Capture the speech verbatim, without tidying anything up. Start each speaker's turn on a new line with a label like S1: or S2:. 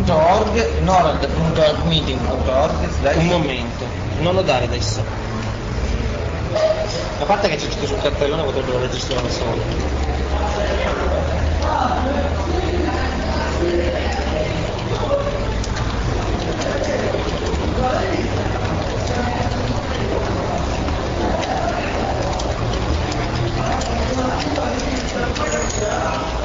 S1: punto org, norad punto meeting punto org.
S2: Un momento, non lo dare adesso. A parte che c'è scritto sul cartellone, potrebbero registrare da solo.